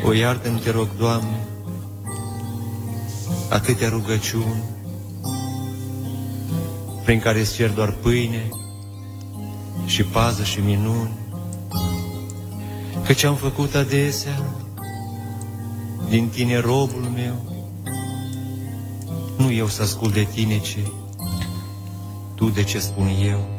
O iartă-mi, te rog, Doamne, atâtea rugăciuni prin care îți cer doar pâine și pază și minuni, căci am făcut adesea din tine robul meu, nu eu să ascult de tine, ci tu de ce spun eu.